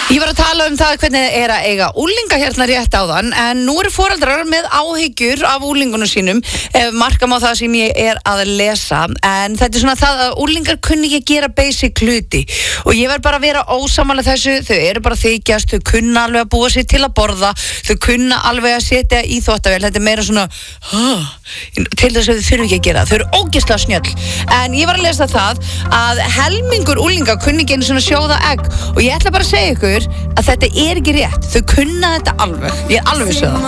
Ég var að tala það hvernig að eiga úlinga hérna rétt áðan, en nú eru foreldrar með áhyggjur af úlingunum sínum, markam á það sem ég að lesa, en þetta svona það að úlingar kunni ekki gera basic hluti og ég verð bara að vera ósammála þessu, þau eru bara þykjast, þau kunna alveg að búa sér til að borða, þau kunna alveg að setja í þvottavél, þetta meira svona til þess að þau þurfi ekki að gera, þau eru ógeðslega snjöll, en ég var að lesa það að helmingur úlinga kunni ekki einu svona sjóða egg og ég ætla bara að segja ykkur að þetta ekki rétt, þau kunna þetta alveg, ég alveg vissi það.